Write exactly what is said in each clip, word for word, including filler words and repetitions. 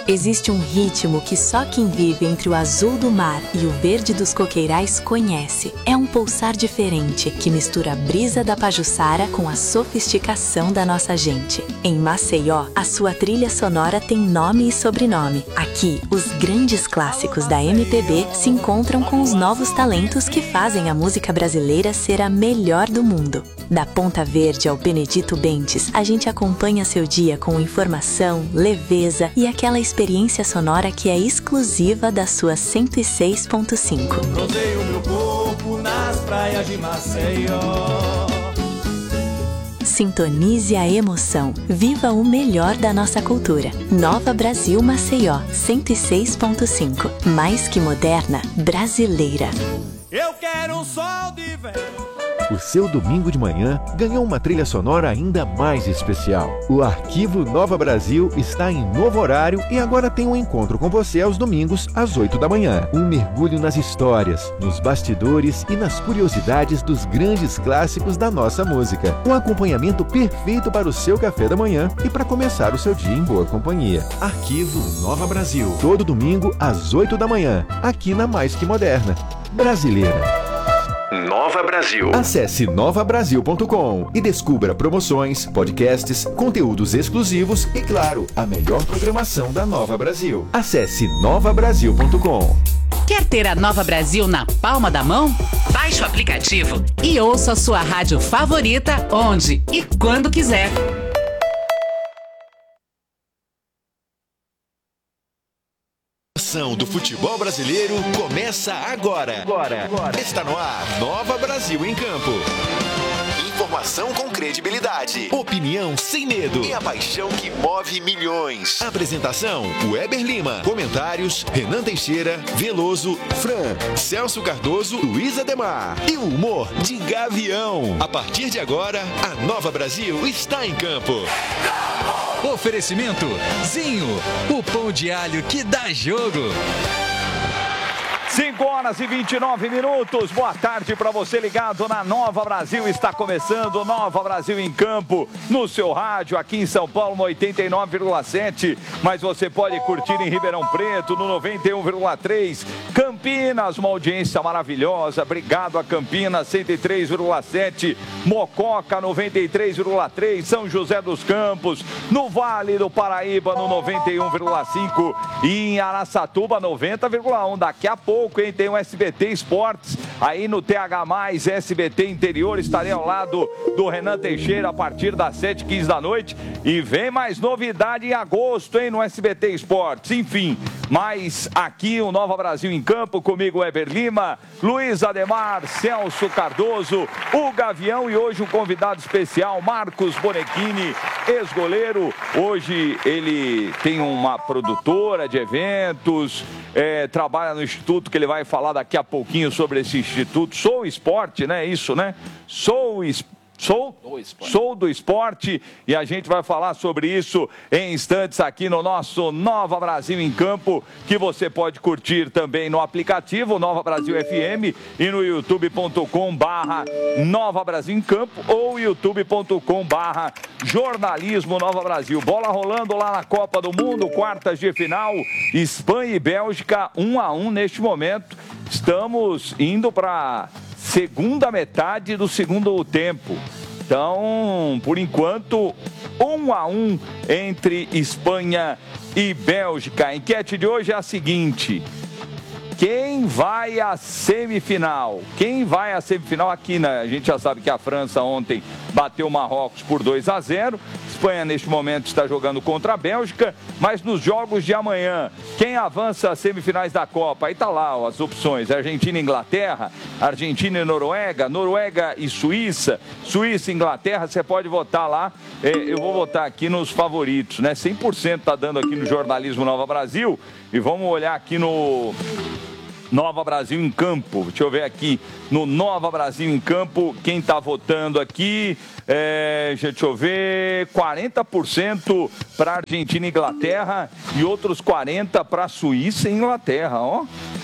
Existe um ritmo que só quem vive entre o azul do mar e o verde dos coqueirais conhece. É um pulsar diferente que mistura a brisa da Pajuçara com a sofisticação da nossa gente. Em Maceió, a sua trilha sonora tem nome e sobrenome. Aqui, os grandes clássicos da M P B se encontram com os novos talentos que fazem a música brasileira ser a melhor do mundo. Da Ponta Verde ao Benedito Bentes, a gente acompanha seu dia com informação, leveza e aquela experiência sonora que é exclusiva da sua cento e seis ponto cinco. Rodeio meu corpo nas praias de Maceió. Sintonize a emoção. Viva o melhor da nossa cultura. Nova Brasil Maceió, cento e seis ponto cinco. Mais que moderna, brasileira. Eu quero um sol de verão. O seu domingo de manhã ganhou uma trilha sonora ainda mais especial. O Arquivo Nova Brasil está em novo horário e agora tem um encontro com você aos domingos às oito da manhã. Um mergulho nas histórias, nos bastidores e nas curiosidades dos grandes clássicos da nossa música. Um acompanhamento perfeito para o seu café da manhã e para começar o seu dia em boa companhia. Arquivo Nova Brasil. Todo domingo às oito da manhã, aqui na Mais Que Moderna. Brasileira. Nova Brasil. Acesse nova brasil ponto com e descubra promoções, podcasts, conteúdos exclusivos e, claro, a melhor programação da Nova Brasil. Acesse nova brasil ponto com. Quer ter a Nova Brasil na palma da mão? Baixe o aplicativo e ouça a sua rádio favorita onde e quando quiser. Do futebol brasileiro começa agora. agora. agora. Está no ar Nova Brasil em Campo. Informação com credibilidade, opinião sem medo e a paixão que move milhões. Apresentação: Weber Lima. Comentários: Renan Teixeira, Veloso, Fran, Celso Cardoso, Luiz Ademar. E o humor de Gavião. A partir de agora, a Nova Brasil está em campo. Oferecimento Zinho, o pão de alho que dá jogo. cinco horas e vinte e nove minutos, boa tarde para você ligado na Nova Brasil, está começando Nova Brasil em Campo, no seu rádio aqui em São Paulo no oitenta e nove vírgula sete, mas você pode curtir em Ribeirão Preto no noventa e um vírgula três, Campinas, uma audiência maravilhosa, obrigado a Campinas, cento e três vírgula sete, Mococa noventa e três vírgula três, São José dos Campos, no Vale do Paraíba no noventa e um vírgula cinco e em Araçatuba noventa vírgula um, daqui a pouco hein, tem o S B T Esportes, aí no T H mais, S B T Interior, estarei ao lado do Renan Teixeira a partir das sete e quinze da noite, e vem mais novidade em agosto, hein, no S B T Esportes, enfim, mas aqui o Nova Brasil em Campo, comigo Weber Lima, Luiz Ademar, Celso Cardoso, o Gavião e hoje um convidado especial, Marcos Bonechini, ex-goleiro, hoje ele tem uma produtora de eventos, é, trabalha no Instituto, que ele vai falar daqui a pouquinho sobre esse Instituto, Sou Esporte, né, isso, né, Sou Esporte. Sou do, Sou do Esporte e a gente vai falar sobre isso em instantes aqui no nosso Nova Brasil em Campo, que você pode curtir também no aplicativo Nova Brasil F M e no youtube ponto com barra Nova Brasil em Campo ou youtube ponto com barra Jornalismo Nova Brasil. Bola rolando lá na Copa do Mundo, quartas de final, Espanha e Bélgica um a um neste momento. Estamos indo para segunda metade do segundo tempo. Então, por enquanto, um a um entre Espanha e Bélgica. A enquete de hoje é a seguinte: quem vai à semifinal? Quem vai à semifinal aqui, né? A gente já sabe que a França ontem bateu o Marrocos por dois a zero. Espanha, neste momento, está jogando contra a Bélgica. Mas nos jogos de amanhã, quem avança às semifinais da Copa? Aí tá lá ó, as opções: Argentina e Inglaterra, Argentina e Noruega, Noruega e Suíça, Suíça e Inglaterra. Você pode votar lá. É, eu vou votar aqui nos favoritos, né? cem por cento tá dando aqui no Jornalismo Nova Brasil. E vamos olhar aqui no Nova Brasil em Campo. Deixa eu ver aqui no Nova Brasil em Campo quem está votando aqui. É, deixa eu ver, quarenta por cento para Argentina e Inglaterra e outros quarenta por cento para Suíça e Inglaterra, ó.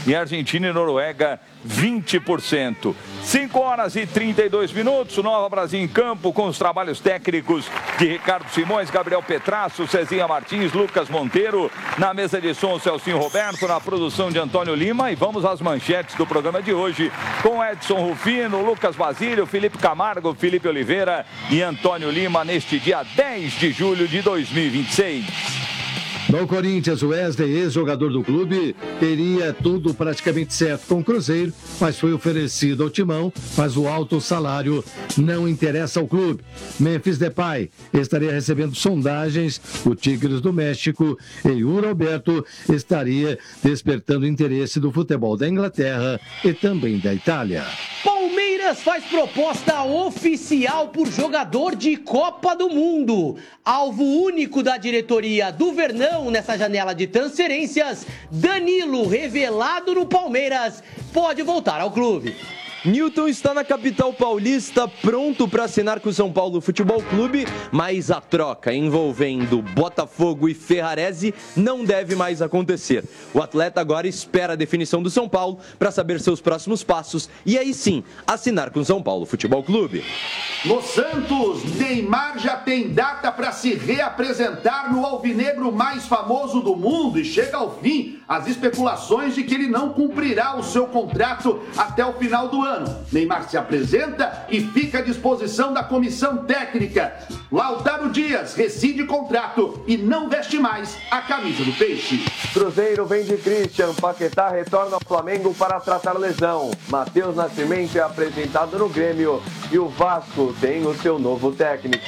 e Argentina e Noruega vinte por cento. cinco horas e trinta e dois minutos, Nova Brasil em campo com os trabalhos técnicos de Ricardo Simões, Gabriel Petrasso, Cezinha Martins, Lucas Monteiro, na mesa de som Celcinho Roberto, na produção de Antônio Lima, e vamos às manchetes do programa de hoje com Edson Rufino, Lucas Basílio, Felipe Camargo, Felipe Oliveira e Antônio Lima neste dia dez de julho de dois mil e vinte e seis. No Corinthians, o Wesley, ex-jogador do clube, teria tudo praticamente certo com o Cruzeiro, mas foi oferecido ao Timão, mas o alto salário não interessa ao clube. Memphis Depay estaria recebendo sondagens, o Tigres do México, e Yuri Alberto estaria despertando interesse do futebol da Inglaterra e também da Itália. Palmeiras faz proposta oficial por jogador de Copa do Mundo. Alvo único da diretoria do Verdão nessa janela de transferências, Danilo, revelado no Palmeiras, pode voltar ao clube. Newton está na capital paulista, pronto para assinar com o São Paulo Futebol Clube, mas a troca envolvendo Botafogo e Ferrarese não deve mais acontecer. O atleta agora espera a definição do São Paulo para saber seus próximos passos e aí sim assinar com o São Paulo Futebol Clube. No Santos, Neymar já tem data para se reapresentar no alvinegro mais famoso do mundo e chega ao fim as especulações de que ele não cumprirá o seu contrato até o final do ano. Neymar se apresenta e fica à disposição da comissão técnica. Lautaro Dias rescinde contrato e não veste mais a camisa do Peixe. Cruzeiro vende Christian, Paquetá retorna ao Flamengo para tratar lesão. Matheus Nascimento é apresentado no Grêmio e o Vasco tem o seu novo técnico.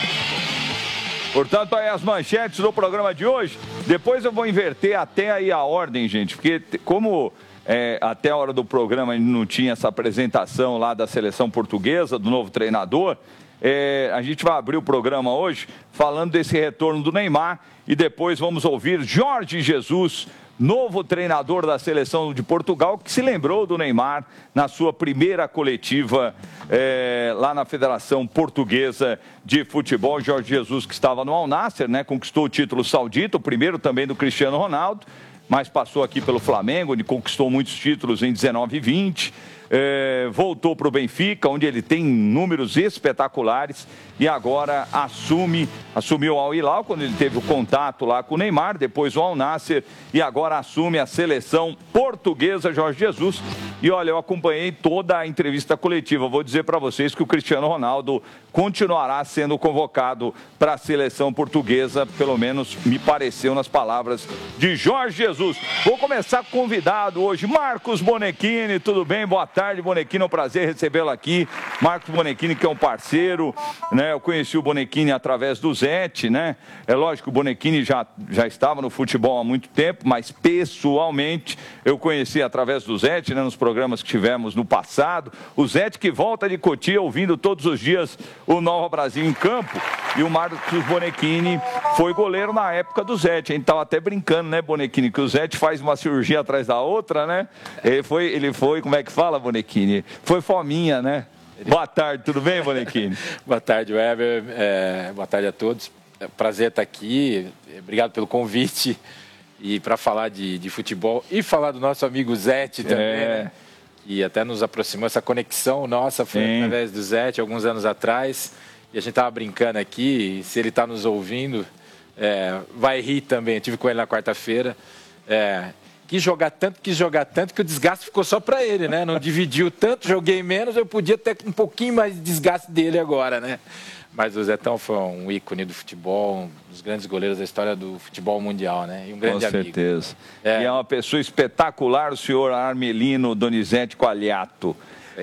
Portanto, aí as manchetes do programa de hoje. Depois eu vou inverter até aí a ordem, gente, porque como é, até a hora do programa a gente não tinha essa apresentação lá da seleção portuguesa, do novo treinador, é, a gente vai abrir o programa hoje falando desse retorno do Neymar e depois vamos ouvir Jorge Jesus, novo treinador da seleção de Portugal, que se lembrou do Neymar na sua primeira coletiva é, lá na Federação Portuguesa de Futebol. Jorge Jesus, que estava no Al Nassr, né, conquistou o título saudita, o primeiro também do Cristiano Ronaldo, mas passou aqui pelo Flamengo, onde conquistou muitos títulos em dezenove e vinte, é, voltou para o Benfica, onde ele tem números espetaculares e agora assume, assumiu o Al Hilal quando ele teve o contato lá com o Neymar, depois o Al Nassr e agora assume a seleção portuguesa, Jorge Jesus. E olha, eu acompanhei toda a entrevista coletiva, vou dizer para vocês que o Cristiano Ronaldo continuará sendo convocado para a seleção portuguesa, pelo menos me pareceu nas palavras de Jorge Jesus. Vou começar com o convidado hoje, Marcos Bonechini. Tudo bem? Boa tarde, Bonechini, é um prazer recebê-lo aqui. Marcos Bonechini, que é um parceiro, né? Eu conheci o Bonechini através do Zete, né? É lógico que o Bonechini já, já estava no futebol há muito tempo, mas pessoalmente eu conheci através do Zete, né? Nos programas que tivemos no passado. O Zete que volta de Cotia ouvindo todos os dias o Nova Brasil em campo. E o Marcos Bonechini foi goleiro na época do Zete. A gente estava até brincando, né, Bonechini, que o Zete faz uma cirurgia atrás da outra, né? Ele foi, ele foi como é que fala, Bonechini? Foi fominha, né? Boa tarde, tudo bem, Bonechini? Boa tarde, Weber. É, boa tarde a todos. É um prazer estar aqui. Obrigado pelo convite. E para falar de, de futebol e falar do nosso amigo Zete também, é. né? E até nos aproximou essa conexão nossa, foi Sim. através do Zete, alguns anos atrás. E a gente estava brincando aqui, e se ele está nos ouvindo, é, vai rir também. Eu estive com ele na quarta-feira. É, quis jogar tanto, quis jogar tanto, que o desgaste ficou só para ele, né? Não dividiu tanto, joguei menos, eu podia ter um pouquinho mais de desgaste dele agora, né? Mas o Zetão foi um ícone do futebol, um dos grandes goleiros da história do futebol mundial, né? E um grande amigo. Com certeza. É. E é uma pessoa espetacular, o senhor Armelino Donizete Qualiato.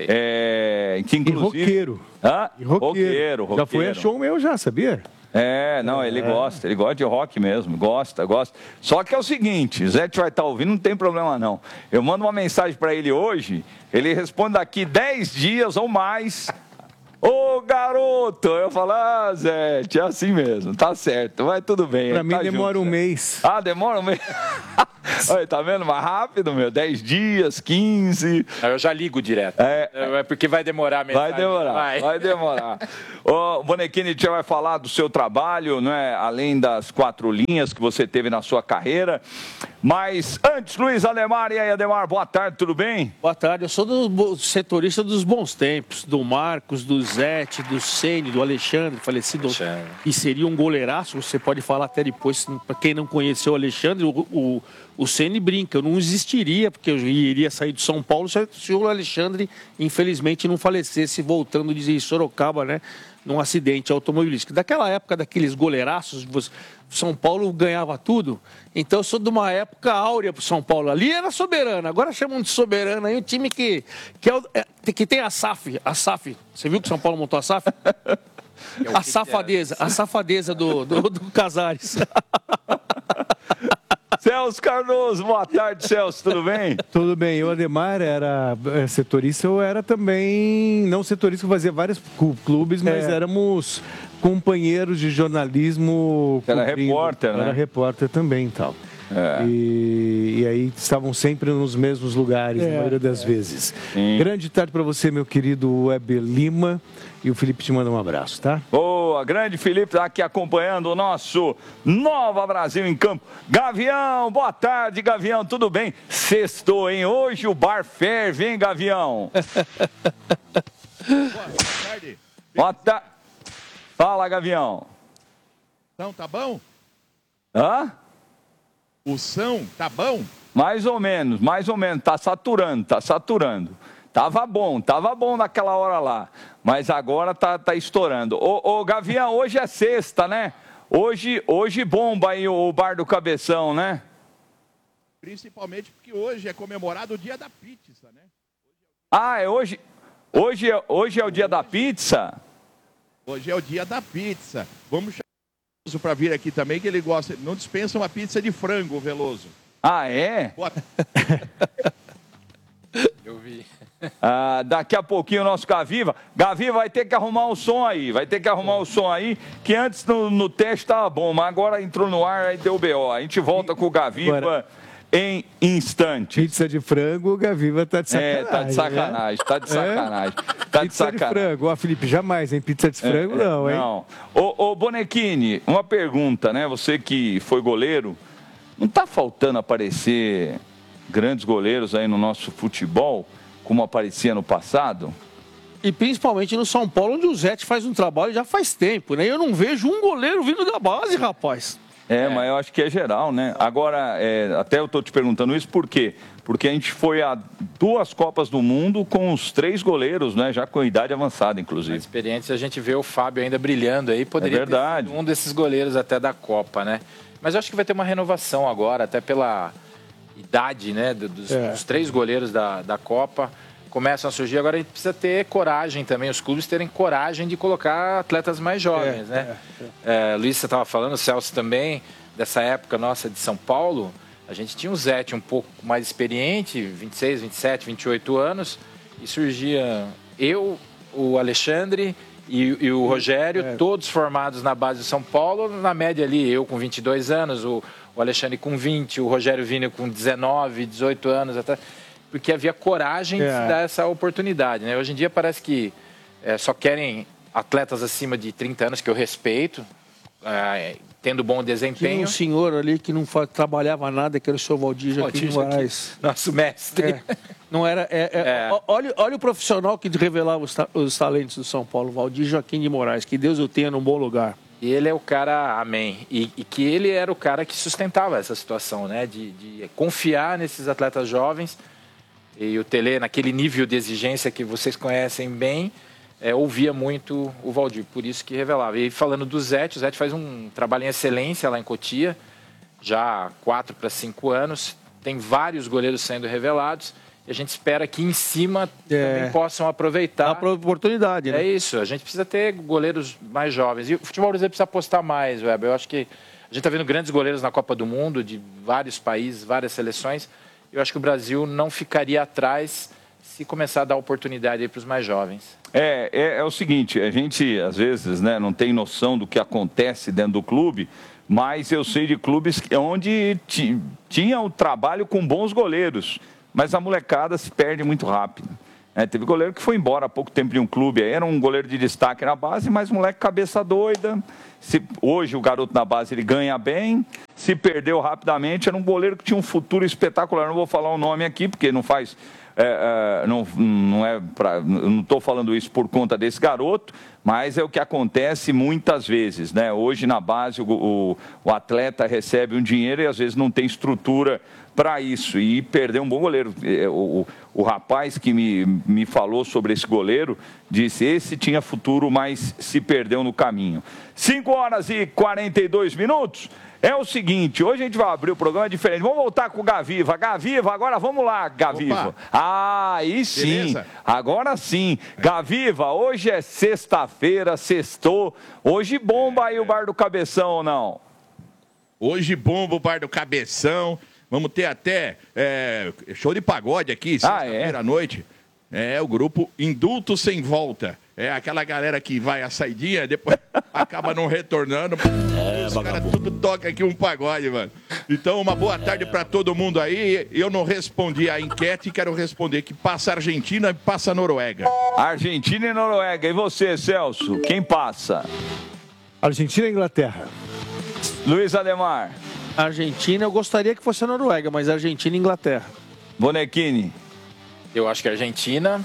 É, que inclusive... E roqueiro. Hã? E roqueiro. roqueiro. Roqueiro. Já foi a show meu, já, sabia? É, não, ele é. gosta, ele gosta de rock mesmo, gosta, gosta. Só que é o seguinte, Zete vai estar ouvindo, não tem problema não. Eu mando uma mensagem para ele hoje, ele responde daqui dez dias ou mais... Ô, garoto! Eu falo, ah, Zete, é assim mesmo, tá certo, vai tudo bem. Pra mim tá demora junto, um Zé. mês. Ah, demora um mês? Olha, tá vendo? Mais rápido, meu. dez dias, quinze. Eu já ligo direto. É, é porque vai demorar mesmo. Vai demorar, vai, vai demorar. Ô, Bonequini, a gente vai falar do seu trabalho, né? Além das quatro linhas que você teve na sua carreira. Mas antes, Luiz Ademar, e aí, Ademar, boa tarde, tudo bem? Boa tarde, eu sou do setorista dos bons tempos, do Marcos, do Zete, do Ceni, do Alexandre, falecido, Alexandre. E seria um goleiraço, você pode falar até depois, para quem não conheceu o Alexandre, o, o, o Ceni brinca, eu não existiria, porque eu iria sair do São Paulo se o Alexandre, infelizmente, não falecesse voltando de Sorocaba, né? Num acidente automobilístico. Daquela época, daqueles goleiraços, São Paulo ganhava tudo. Então, eu sou de uma época áurea para o São Paulo. Ali era soberano, agora chamam de soberano. Aí um time que, que, é o, é, que tem a S A F. A S A F. Você viu que o São Paulo montou a S A F? A safadeza. A safadeza do, do, do Casares. Celso Cardoso, boa tarde, Celso, tudo bem? Tudo bem, eu, Ademar, era setorista, eu era também, não setorista, eu fazia vários clubes, mas é. éramos companheiros de jornalismo. Era repórter, né? Era repórter também e tal. É. E, e aí estavam sempre nos mesmos lugares, é, na maioria das é. vezes. Sim. Grande tarde para você, meu querido Weber Lima. E o Felipe te manda um abraço, tá? Boa, grande Felipe está aqui acompanhando o nosso Nova Brasil em Campo. Gavião, boa tarde, Gavião, tudo bem? Sextou, hein? Hoje o bar ferve, hein, Gavião? Boa tarde. Boa tarde. Fala, Gavião. Então, tá bom? Hã? O som, tá bom? Mais ou menos, mais ou menos. Tá saturando, tá saturando. Tava bom, tava bom naquela hora lá. Mas agora tá, tá estourando. Ô, ô, Gavião, hoje é sexta, né? Hoje, hoje bomba aí o Bar do Cabeção, né? Principalmente porque hoje é comemorado o dia da pizza, né? Ah, é hoje? Hoje é, hoje é o dia da pizza? Hoje é o dia da pizza. Vamos chamar o Veloso para vir aqui também, que ele gosta. Não dispensa uma pizza de frango, Veloso. Ah, é? Boa... Eu vi. Ah, daqui a pouquinho o nosso Gaviva. Gaviva vai ter que arrumar o som aí. Vai ter que arrumar o som aí, que antes no, no teste estava bom, mas agora entrou no ar aí deu B O. A gente volta com o Gaviva agora, em instantes. Pizza de frango, o Gaviva tá de sacanagem. É, tá de sacanagem, né? Tá de sacanagem. É? Tá de pizza sacanagem. de frango. Ó, Felipe, jamais, hein? Pizza de frango é, não, hein? Não. Ô, ô, Bonequini, uma pergunta, né? Você que foi goleiro, não tá faltando aparecer grandes goleiros aí no nosso futebol, como aparecia no passado? E principalmente no São Paulo, onde o Zete faz um trabalho já faz tempo, né? Eu não vejo um goleiro vindo da base, rapaz. É, é. mas eu acho que é geral, né? Agora, é, até eu tô te perguntando isso por quê? Porque a gente foi a duas Copas do Mundo com os três goleiros, né? Já com idade avançada, inclusive. Na experiência, a gente vê o Fábio ainda brilhando aí. Poderia é verdade. ter um desses goleiros até da Copa, né? Mas eu acho que vai ter uma renovação agora, até pela idade, né, dos, é. dos três goleiros da, da Copa começam a surgir. Agora a gente precisa ter coragem também, os clubes terem coragem de colocar atletas mais jovens, é, né? É, é. É, Luiz, você estava falando, o Celso também, dessa época nossa de São Paulo, a gente tinha o Zete um pouco mais experiente, vinte e seis, vinte e sete, vinte e oito anos, e surgia eu, o Alexandre e, e o Rogério, é. todos formados na base do São Paulo, na média ali, eu com vinte e dois anos, o O Alexandre com vinte, o Rogério Vini com dezenove, dezoito anos, até, porque havia coragem é. de dar essa oportunidade, né? Hoje em dia parece que é, só querem atletas acima de trinta anos, que eu respeito, é, tendo bom desempenho. Tinha um senhor ali que não trabalhava nada, que era o senhor Valdir Joaquim de Moraes. Nosso mestre. É. Não era, é, é, é. Olha, olha o profissional que revelava os, os talentos do São Paulo, Valdir Joaquim de Moraes, que Deus o tenha num bom lugar. E ele é o cara, amém, e, e que ele era o cara que sustentava essa situação, né, de, de confiar nesses atletas jovens. E o Tele, naquele nível de exigência que vocês conhecem bem, é, ouvia muito o Valdir, por isso que revelava. E falando do Zete, o Zete faz um trabalho em excelência lá em Cotia, já há quatro para cinco anos, tem vários goleiros sendo revelados, e a gente espera que em cima é. também possam aproveitar a oportunidade, né? É isso, a gente precisa ter goleiros mais jovens. E o futebol brasileiro precisa apostar mais, Weber. Eu acho que a gente está vendo grandes goleiros na Copa do Mundo, de vários países, várias seleções. Eu acho que o Brasil não ficaria atrás se começar a dar oportunidade para os mais jovens. É, é, é o seguinte, a gente às vezes, né, não tem noção do que acontece dentro do clube, mas eu sei de clubes onde tinha o trabalho com bons goleiros, mas a molecada se perde muito rápido. É, teve goleiro que foi embora há pouco tempo de um clube, era um goleiro de destaque na base, mas moleque cabeça doida. Se, hoje o garoto na base ele ganha bem, se perdeu rapidamente, era um goleiro que tinha um futuro espetacular. Não vou falar o nome aqui, porque não faz... É, é, não, não é pra, não estou falando isso por conta desse garoto, mas é o que acontece muitas vezes, né? Hoje na base o, o, o atleta recebe um dinheiro e às vezes não tem estrutura para isso e perdeu um bom goleiro. O, o, o rapaz que me, me falou sobre esse goleiro disse esse tinha futuro, mas se perdeu no caminho. cinco horas e quarenta e dois minutos. É o seguinte, hoje a gente vai abrir o programa diferente. Vamos voltar com o Gaviva. Gaviva, agora vamos lá, Gaviva. Opa. Ah, aí sim. Beleza. Agora sim. Gaviva, hoje é sexta-feira, sextou. Hoje bomba aí o Bar do Cabeção ou não? Hoje bomba o Bar do Cabeção. Vamos ter até é, show de pagode aqui, sexta-feira ah, é? à noite. É o grupo Indulto Sem Volta. É aquela galera que vai a saidinha, depois acaba não retornando. É, os caras tudo toca aqui um pagode, mano. Então, uma boa tarde para todo mundo aí. Eu não respondi a enquete e quero responder que passa a Argentina e passa a Noruega. Argentina e Noruega. E você, Celso? Quem passa? Argentina e Inglaterra. Luiz Ademar. Argentina, eu gostaria que fosse a Noruega, mas Argentina e Inglaterra. Bonequini. Eu acho que a Argentina...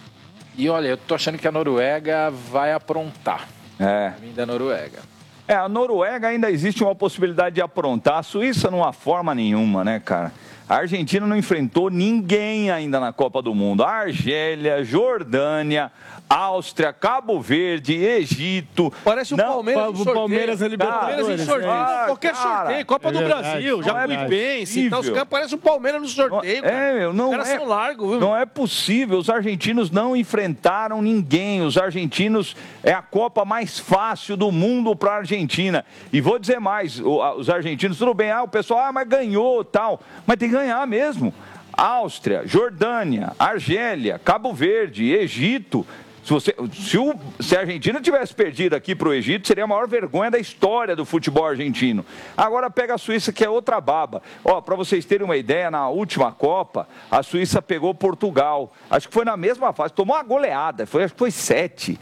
E olha, eu tô achando que a Noruega vai aprontar. É. Vim da Noruega. É, a Noruega ainda existe uma possibilidade de aprontar. A Suíça não há forma nenhuma, né, cara? A Argentina não enfrentou ninguém ainda na Copa do Mundo. A Argélia, Jordânia, Áustria, Cabo Verde, Egito. Parece o não, Palmeiras o sorteio. Palmeiras é Palmeiras em sorteio. Ah, qualquer cara, sorteio, Copa é do Brasil, Jacuipense. Então, os caras parecem o Palmeiras no sorteio. É, meu, não os caras é, são largos, viu? Não é possível. Os argentinos não enfrentaram ninguém. Os argentinos é a Copa mais fácil do mundo para a Argentina. E vou dizer mais, os argentinos, tudo bem, ah, o pessoal, ah, mas ganhou, tal. Mas tem que ganhar mesmo. Áustria, Jordânia, Argélia, Cabo Verde, Egito. Se, você, se, o, se a Argentina tivesse perdido aqui para o Egito, seria a maior vergonha da história do futebol argentino. Agora pega a Suíça, que é outra baba. Ó, para vocês terem uma ideia, na última Copa, a Suíça pegou Portugal. Acho que foi na mesma fase, tomou uma goleada. Foi, acho que foi sete,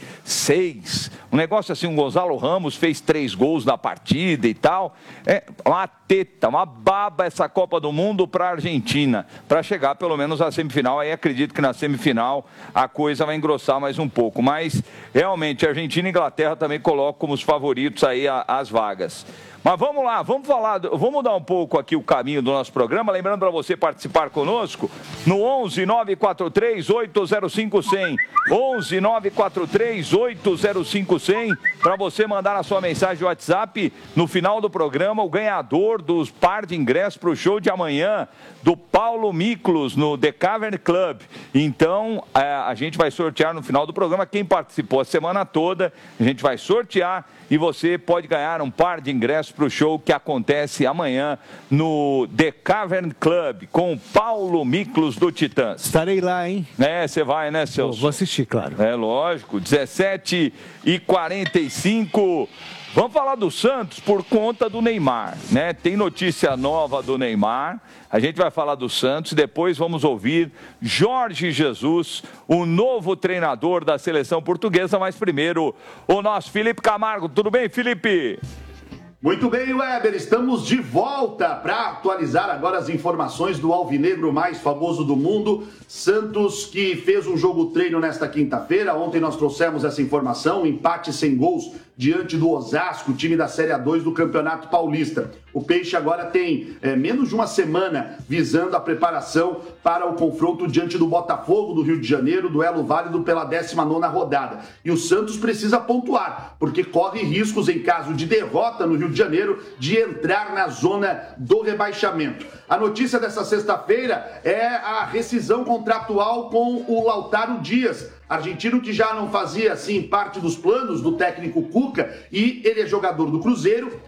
seis. Um negócio assim, o Gonzalo Ramos fez três gols na partida e tal. É uma teta, uma baba essa Copa do Mundo para a Argentina. Para chegar pelo menos à semifinal. Aí acredito que na semifinal a coisa vai engrossar mais um pouco, mas realmente a Argentina e a Inglaterra também colocam como os favoritos aí as vagas. Mas vamos lá, vamos falar, vamos mudar um pouco aqui o caminho do nosso programa, lembrando para você participar conosco no onze nove quatro três oito zero cinco zero zero, onze nove quatro três oito zero cinco zero zero, para você mandar a sua mensagem de WhatsApp no final do programa, o ganhador dos par de ingressos para o show de amanhã do Paulo Miklos no The Cavern Club. Então, a gente vai sortear no final do programa quem participou a semana toda, a gente vai sortear e você pode ganhar um par de ingressos para o show que acontece amanhã no The Cavern Club com o Paulo Miklos do Titãs. Estarei lá, hein? É, você vai, né, Celso? Vou assistir, claro. É, lógico. dezessete e quarenta e cinco. Vamos falar do Santos por conta do Neymar, né? Tem notícia nova do Neymar. A gente vai falar do Santos e depois vamos ouvir Jorge Jesus, o novo treinador da seleção portuguesa. Mas primeiro, o nosso Felipe Camargo. Tudo bem, Felipe? Muito bem, Weber, estamos de volta para atualizar agora as informações do alvinegro mais famoso do mundo, Santos, que fez um jogo treino nesta quinta-feira. Ontem nós trouxemos essa informação, empate sem gols diante do Osasco, time da Série A dois do Campeonato Paulista. O Peixe agora tem é, menos de uma semana visando a preparação para o confronto diante do Botafogo do Rio de Janeiro, duelo válido pela décima nona rodada. E o Santos precisa pontuar, porque corre riscos em caso de derrota no Rio de Janeiro de entrar na zona do rebaixamento. A notícia dessa sexta-feira é a rescisão contratual com o Lautaro Dias, argentino que já não fazia assim parte dos planos do técnico Cuca, e ele é jogador do Cruzeiro,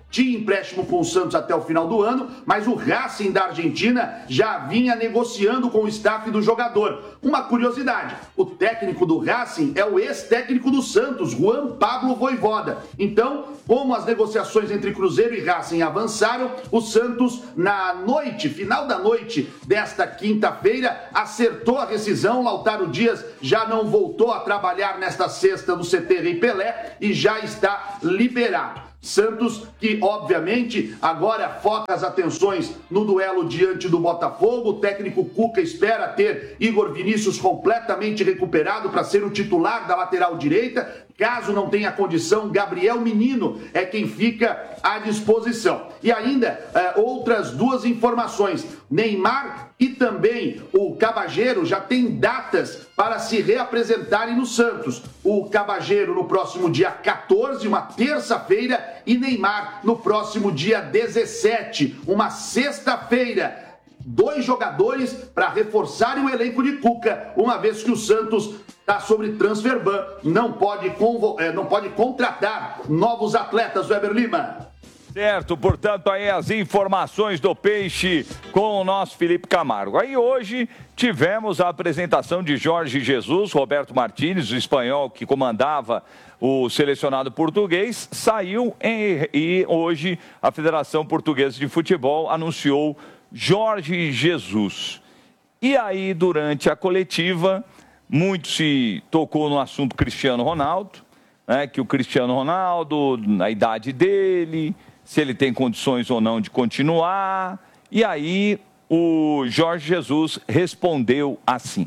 tinha empréstimo com o Santos até o final do ano, mas o Racing da Argentina já vinha negociando com o staff do jogador. Uma curiosidade, o técnico do Racing é o ex-técnico do Santos, Juan Pablo Voivoda. Então, como as negociações entre Cruzeiro e Racing avançaram, o Santos, na noite, final da noite desta quinta-feira, acertou a rescisão. Lautaro Dias já não voltou a trabalhar nesta sexta no C T Rei Pelé e já está liberado. Santos, que obviamente agora foca as atenções no duelo diante do Botafogo. O técnico Cuca espera ter Igor Vinícius completamente recuperado para ser o titular da lateral direita. Caso não tenha condição, Gabriel Menino é quem fica à disposição. E ainda é, outras duas informações. Neymar e também o Cabageiro já têm datas para se reapresentarem no Santos. O Cabageiro no próximo dia quatorze, uma terça-feira, e Neymar no próximo dia dezessete, uma sexta-feira. Dois jogadores para reforçarem o elenco de Cuca, uma vez que o Santos está sobre transfer ban, não pode, convo- não pode contratar novos atletas, Weber Lima. Certo, portanto, aí as informações do Peixe com o nosso Felipe Camargo. Aí hoje tivemos a apresentação de Jorge Jesus, Roberto Martínez, o espanhol que comandava o selecionado português, saiu em, e hoje a Federação Portuguesa de Futebol anunciou Jorge Jesus. E aí, durante a coletiva, muito se tocou no assunto Cristiano Ronaldo, né, que o Cristiano Ronaldo, na idade dele, se ele tem condições ou não de continuar. E aí o Jorge Jesus respondeu assim.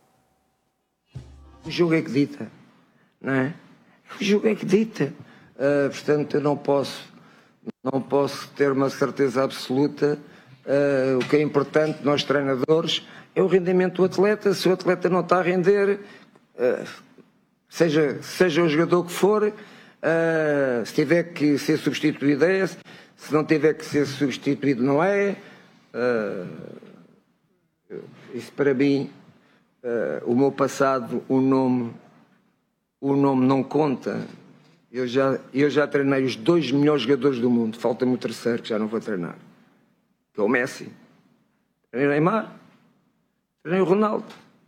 O jogo é que dita, não é? O jogo é que dita. Uh, portanto, eu não posso, não posso ter uma certeza absoluta. Uh, o que é importante, nós treinadores, é o rendimento do atleta. Se o atleta não está a render, uh, seja, seja o jogador que for, uh, se tiver que ser substituído é, se não tiver que ser substituído não é. Uh, isso para mim, uh, o meu passado, o nome, o nome não conta. Eu já, eu já treinei os dois melhores jogadores do mundo, falta-me o terceiro que já não vou treinar, que é o Messi. Treinei o Neymar, treinei o Ronaldo.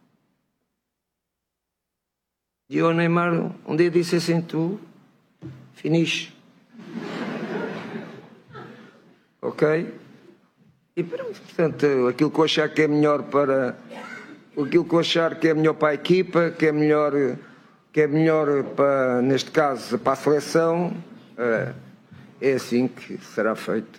E eu, Neymar, um dia disse assim, tu, finish. Ok? E, portanto, aquilo que eu achar que é melhor para... Aquilo que eu achar que é melhor para a equipa, que é melhor, que é melhor para, neste caso, para a seleção, é assim que será feito.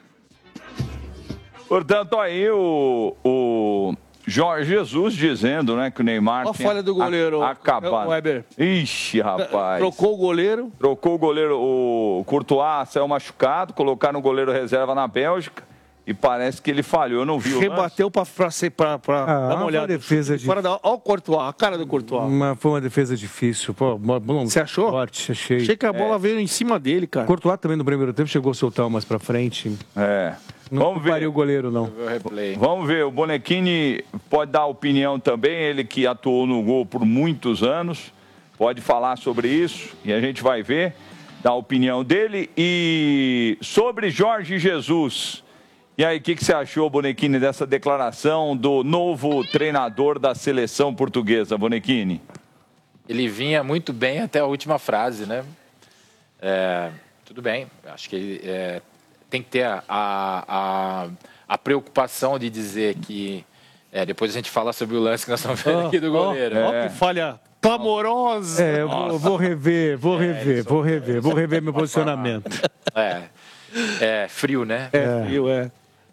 Portanto, aí o, o Jorge Jesus dizendo, né, que o Neymar... Olha a falha do goleiro, a, acabado. Weber. Ixi, rapaz. Trocou o goleiro. Trocou o goleiro, o Courtois saiu machucado, colocaram o goleiro reserva na Bélgica e parece que ele falhou, eu não vi o lance. Rebateu para ah, dar uma olhada. Defesa de... Olha o Courtois, a cara do Courtois. Uma, foi uma defesa difícil. Pô, bom, você achou? Forte, achei. Achei que a bola é. veio em cima dele, cara. Courtois também no primeiro tempo chegou a soltar umas para frente. É. Não Vamos ver o goleiro, não. Vamos ver, o Bonequini pode dar opinião também, ele que atuou no gol por muitos anos, pode falar sobre isso e a gente vai ver, dar a opinião dele. E sobre Jorge Jesus, e aí, o que, que você achou, Bonequini, dessa declaração do novo treinador da seleção portuguesa, Bonequini? Ele vinha muito bem até a última frase, né? É, tudo bem, acho que ele... É... tem que ter a, a, a preocupação de dizer que... É, depois a gente fala sobre o lance que nós estamos vendo oh, aqui do goleiro. Ó, oh, é. que falha clamorosa. É, eu vou, vou rever, vou rever, é, vou rever, vou rever meu posicionamento. É, é frio, né? É frio, é.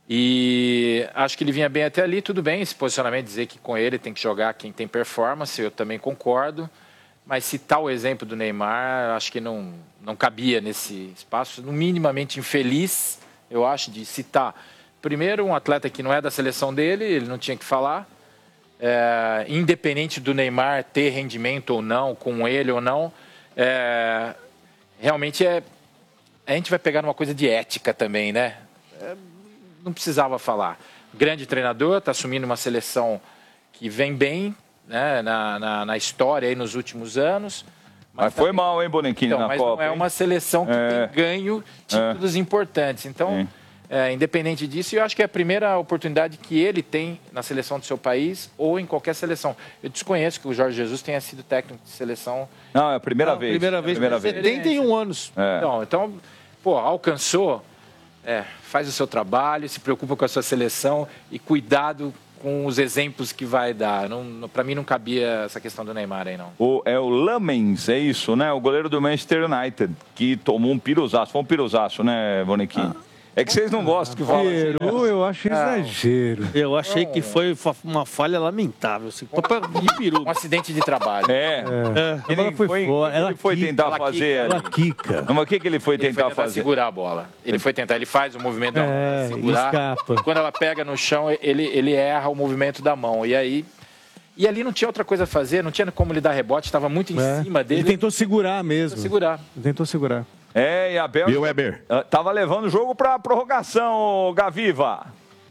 E acho que ele vinha bem até ali, tudo bem, esse posicionamento, dizer que com ele tem que jogar quem tem performance, eu também concordo. Mas citar o exemplo do Neymar, acho que não, não cabia nesse espaço, no minimamente infeliz, eu acho, de citar. Primeiro, um atleta que não é da seleção dele, ele não tinha que falar. É, independente do Neymar ter rendimento ou não, com ele ou não, é, realmente é, a gente vai pegar numa coisa de ética também, né? É, não precisava falar. Grande treinador, está assumindo uma seleção que vem bem, né, na, na, na história aí nos últimos anos, Mas, mas foi tá... mal, hein, Bonequinho, então, na mas Copa. Mas não é hein? uma seleção que é. tem ganho títulos é. importantes. Então, é, independente disso, eu acho que é a primeira oportunidade que ele tem na seleção do seu país ou em qualquer seleção. Eu desconheço que o Jorge Jesus tenha sido técnico de seleção. Não, é a primeira não, vez. Primeira vez. Primeira vez. setenta e um anos. É. Então, então, pô, alcançou, é, faz o seu trabalho, se preocupa com a sua seleção e cuidado com os exemplos que vai dar. Não, para mim não cabia essa questão do Neymar aí, não. O, é o Lamens, é isso, né? O goleiro do Manchester United, que tomou um piruzaço. Foi um piruzaço, né, Bonequinho? Ah. É que vocês não gostam que fala assim. Peru, eu acho exagero. Eu achei que foi uma falha lamentável. Assim, de peru. Um acidente de trabalho. É. é. é. Ela foi foi, fora. Ela ele foi quica, tentar ela fazer quica, ela quica. Mas o que, que ele foi ele tentar, foi tentar fazer? segurar a bola. Ele foi tentar, ele faz o movimento da é, mão, segurar. Escapa. Quando ela pega no chão, ele, ele erra o movimento da mão. E aí... E ali não tinha outra coisa a fazer, não tinha como ele dar rebote, estava muito em é. cima dele. Ele tentou segurar mesmo. Tentou segurar. Ele tentou segurar. É, e a Bélgica Weber? Tava levando o jogo para prorrogação, Gaviva.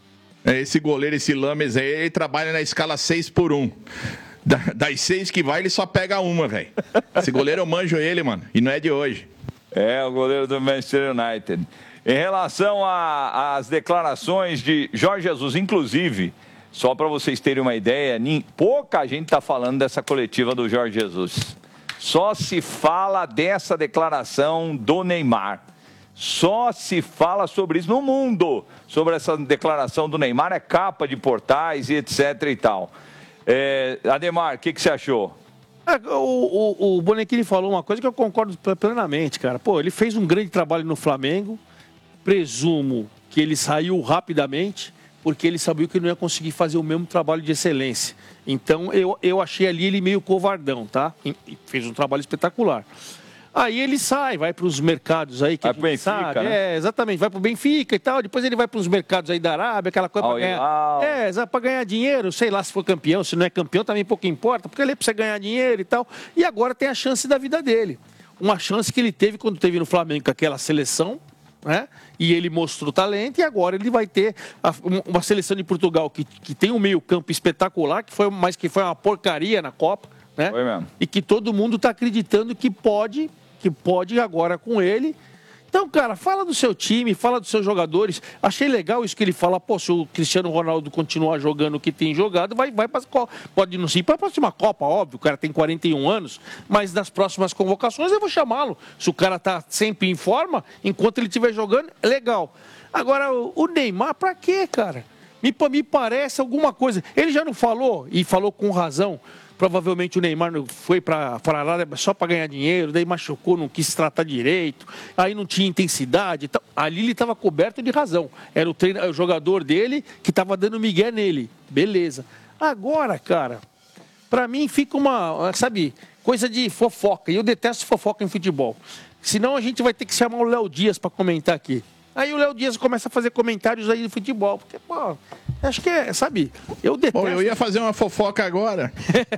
É, esse goleiro, esse Lames aí, ele trabalha na escala seis por um. Da, das seis que vai, ele só pega uma, velho. Esse goleiro eu manjo ele, mano, e não é de hoje. É, o goleiro do Manchester United. Em relação às declarações de Jorge Jesus, inclusive, só para vocês terem uma ideia, pouca gente está falando dessa coletiva do Jorge Jesus. Só se fala dessa declaração do Neymar. Só se fala sobre isso no mundo. Sobre essa declaração do Neymar, é capa de portais e etc e tal. É, Ademar, o que, que você achou? É, o, o, o Bonequini falou uma coisa que eu concordo plenamente, cara. Pô, ele fez um grande trabalho no Flamengo. Presumo que ele saiu rapidamente, porque ele sabia que não ia conseguir fazer o mesmo trabalho de excelência. Então, eu, eu achei ali ele meio covardão, tá? E fez um trabalho espetacular. Aí ele sai, vai para os mercados aí que vai a gente Benfica, sabe. Né? É, exatamente, vai para o Benfica e tal. Depois ele vai para os mercados aí da Arábia, aquela coisa para ganhar. É, para ganhar dinheiro, sei lá se for campeão, se não é campeão, também pouco importa, porque ele precisa ganhar dinheiro e tal. E agora tem a chance da vida dele. Uma chance que ele teve quando teve no Flamengo com aquela seleção. Né? E ele mostrou talento e agora ele vai ter a, uma seleção de Portugal que, que tem um meio campo espetacular, que foi, mas que foi uma porcaria na Copa, né? Foi mesmo. E que todo mundo está acreditando que pode, que pode agora com ele. Então, cara, fala do seu time, fala dos seus jogadores. Achei legal isso que ele fala, pô, se o Cristiano Ronaldo continuar jogando o que tem jogado, vai, vai para pode não ser para a próxima Copa, óbvio, o cara tem quarenta e um anos, mas nas próximas convocações eu vou chamá-lo. Se o cara tá sempre em forma, enquanto ele estiver jogando, é legal. Agora, o Neymar, para quê, cara? Me, me parece alguma coisa. Ele já não falou, e falou com razão. Provavelmente o Neymar foi para a Arábia só para ganhar dinheiro, daí machucou, não quis tratar direito, aí não tinha intensidade. Então, ali ele estava coberto de razão. Era o, treino, o jogador dele que estava dando migué nele. Beleza. Agora, cara, para mim fica uma, sabe, coisa de fofoca. E eu detesto fofoca em futebol. Senão a gente vai ter que chamar o Léo Dias para comentar aqui. Aí o Léo Dias começa a fazer comentários aí de futebol. Porque, pô, acho que é, sabe, eu detesto. Bom, eu ia fazer uma fofoca agora.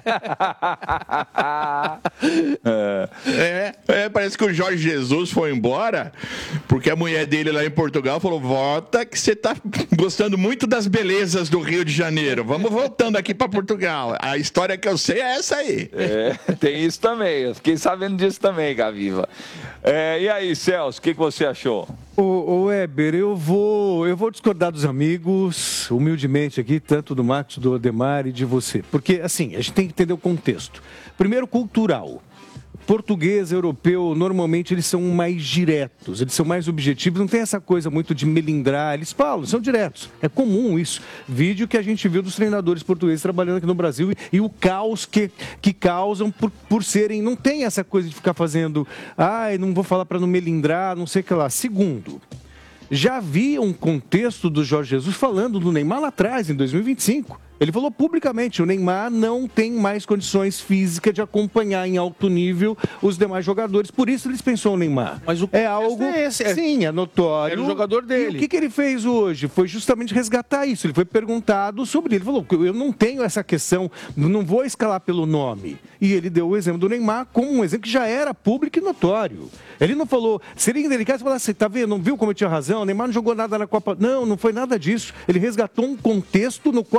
é, é, parece que o Jorge Jesus foi embora, porque a mulher dele lá em Portugal falou, volta que você tá gostando muito das belezas do Rio de Janeiro. Vamos voltando aqui para Portugal. A história que eu sei é essa aí. É, tem isso também. Eu fiquei sabendo disso também, Gaviva. É, e aí, Celso, o que, que você achou? Ô, ô Weber, eu vou, eu vou discordar dos amigos, humildemente aqui, tanto do Marcos, do Ademar e de você. Porque, assim, a gente tem que entender o contexto. Primeiro, cultural. Português, europeu, normalmente eles são mais diretos, eles são mais objetivos, não tem essa coisa muito de melindrar, eles falam, são diretos. É comum isso. Vídeo que a gente viu dos treinadores portugueses trabalhando aqui no Brasil e, e o caos que, que causam por, por serem, não tem essa coisa de ficar fazendo, ai, não vou falar para não melindrar, não sei o que lá. Segundo, já havia um contexto do Jorge Jesus falando do Neymar lá atrás, em dois mil e vinte e cinco. Ele falou publicamente, o Neymar não tem mais condições físicas de acompanhar em alto nível os demais jogadores. Por isso ele dispensou o Neymar. Mas o é algo, é esse, é... sim, é notório. Era o jogador dele. E o que, que ele fez hoje? Foi justamente resgatar isso. Ele foi perguntado sobre ele. Ele falou, eu não tenho essa questão, não vou escalar pelo nome. E ele deu o exemplo do Neymar como um exemplo que já era público e notório. Ele não falou, seria indelicado falar assim, tá vendo, não viu como eu tinha razão? O Neymar não jogou nada na Copa. Não, não foi nada disso. Ele resgatou um contexto no qual ele já falou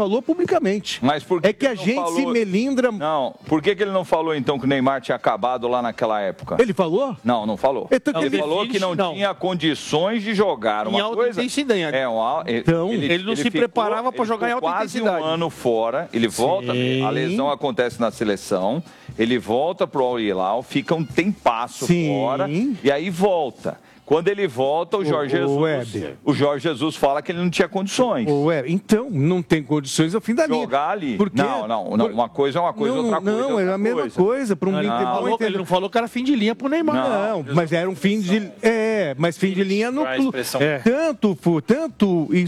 falou publicamente. Mas por que é que, que a não gente falou... se melindra... Não, por que, que ele não falou então que o Neymar tinha acabado lá naquela época? Ele falou? Não, não falou. Então, ele ele falou define, que não, não tinha condições de jogar uma em alta coisa... intensidade. É, um, então, ele, ele não se ficou, preparava para jogar em alta quase intensidade. Quase um ano fora, ele volta, Sim. a lesão acontece na seleção, ele volta pro Al Hilal, fica um tempasso Sim. fora, e aí volta. Quando ele volta, o Jorge o, Jesus, o Jorge Jesus fala que ele não tinha condições. O Weber, então, não tem condições ao fim da linha. Jogar ali. Porque... Não, não, não, uma coisa é uma coisa, não, outra coisa não, é outra é a mesma coisa. coisa. Para um não, não, não. Falou, ele não falou que era fim de linha pro Neymar. Não, não mas era um fim de... É, mas fim de linha no clube. É. Tanto, tanto